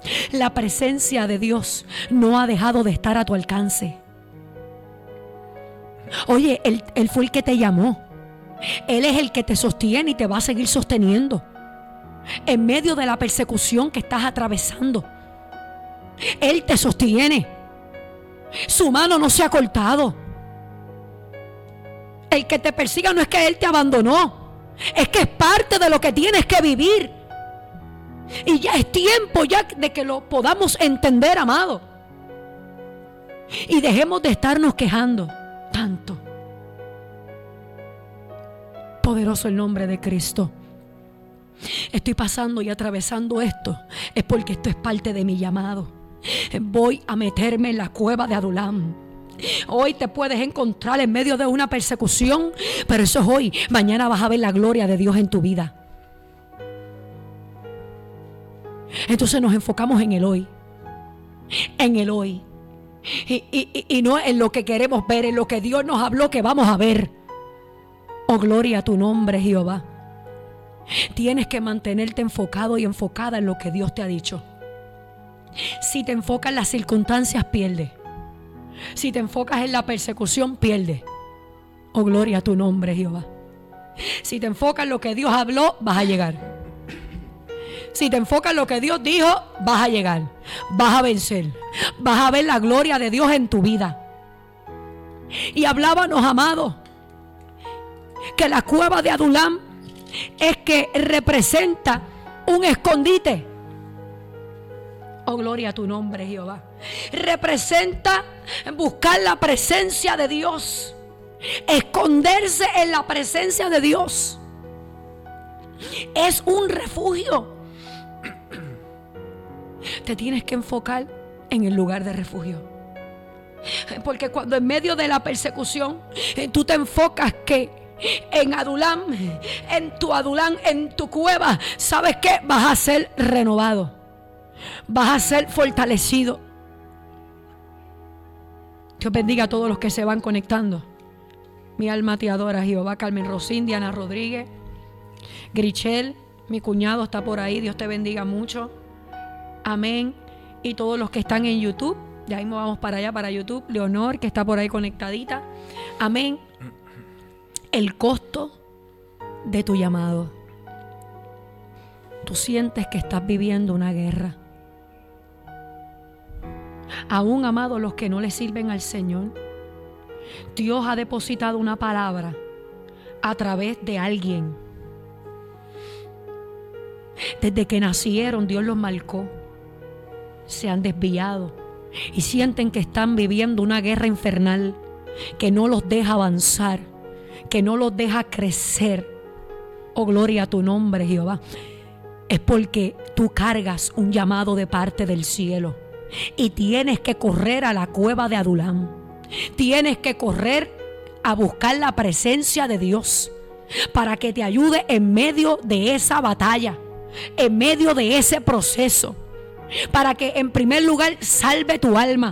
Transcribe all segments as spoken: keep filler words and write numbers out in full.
La presencia de Dios no ha dejado de estar a tu alcance. Oye, Él, Él fue el que te llamó. Él es el que te sostiene y te va a seguir sosteniendo en medio de la persecución que estás atravesando. Él te sostiene. Su mano no se ha cortado. El que te persiga no es que Él te abandonó, es que es parte de lo que tienes que vivir. Y ya es tiempo ya de que lo podamos entender, amado. Y dejemos de estarnos quejando tanto. Poderoso el nombre de Cristo. Estoy pasando y atravesando esto, es porque esto es parte de mi llamado. Voy a meterme en la cueva de Adulam. Hoy te puedes encontrar en medio de una persecución, pero eso es hoy. Mañana vas a ver la gloria de Dios en tu vida. Entonces nos enfocamos en el hoy, en el hoy, y, y, y no en lo que queremos ver, en lo que Dios nos habló que vamos a ver. Oh, gloria a tu nombre, Jehová. Tienes que mantenerte enfocado y enfocada en lo que Dios te ha dicho. Si te enfocas en las circunstancias, pierdes. Si te enfocas en la persecución, pierdes. Oh, gloria a tu nombre, Jehová. Si te enfocas en lo que Dios habló, vas a llegar. Si te enfocas en lo que Dios dijo, vas a llegar. Vas a vencer. Vas a ver la gloria de Dios en tu vida. Y hablábamos, amados, que la cueva de Adulam es que representa un escondite. Oh, gloria a tu nombre, Jehová. Representa buscar la presencia de Dios, esconderse en la presencia de Dios. Es un refugio. Te tienes que enfocar en el lugar de refugio, porque cuando en medio de la persecución tú te enfocas que en Adulam, en tu Adulam, en tu cueva, ¿sabes qué? Vas a ser renovado, vas a ser fortalecido. Dios bendiga a todos los que se van conectando. Mi alma te adora, Jehová. Carmen Rosín, Diana Rodríguez, Grichel, mi cuñado está por ahí. Dios te bendiga mucho. Amén. Y todos los que están en YouTube, ya mismo vamos para allá, para YouTube. Leonor, que está por ahí conectadita. Amén. El costo de tu llamado. Tú sientes que estás viviendo una guerra. Aún, amados, los que no le sirven al Señor, Dios ha depositado una palabra a través de alguien. Desde que nacieron, Dios los marcó. Se han desviado y sienten que están viviendo una guerra infernal que no los deja avanzar, que no los deja crecer. Oh, gloria a tu nombre, Jehová. Es porque tú cargas un llamado de parte del cielo y tienes que correr a la cueva de Adulam. Tienes que correr a buscar la presencia de Dios para que te ayude en medio de esa batalla, en medio de ese proceso, para que en primer lugar salve tu alma.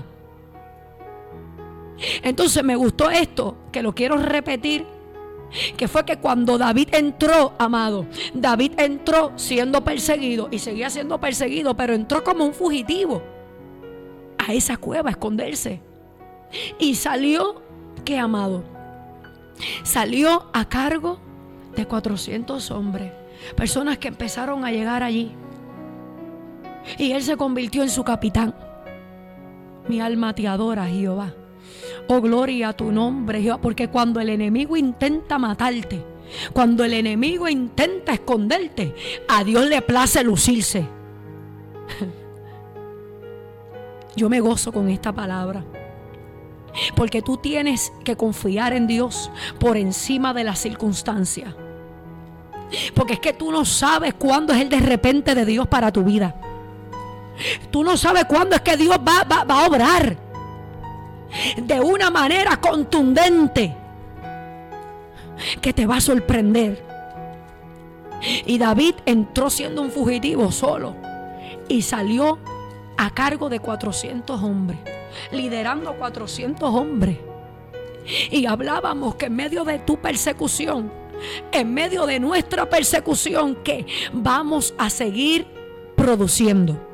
Entonces me gustó esto, que lo quiero repetir, que fue que cuando David entró, amado, David entró siendo perseguido y seguía siendo perseguido, pero entró como un fugitivo a esa cueva a esconderse. Y salió, ¿qué, amado? Salió a cargo de cuatrocientos hombres, personas que empezaron a llegar allí. Y él se convirtió en su capitán. Mi alma te adora, Jehová. Oh, gloria a tu nombre, Jehová. Porque cuando el enemigo intenta matarte, cuando el enemigo intenta esconderte, a Dios le place lucirse. Yo me gozo con esta palabra, porque tú tienes que confiar en Dios por encima de las circunstancias. Porque es que tú no sabes cuándo es el de repente de Dios para tu vida. Tú no sabes cuándo es que Dios va, va, va a obrar de una manera contundente que te va a sorprender. Y David entró siendo un fugitivo solo y salió a cargo de cuatrocientos hombres, liderando cuatrocientos hombres. Y hablábamos que en medio de tu persecución, en medio de nuestra persecución, que vamos a seguir produciendo.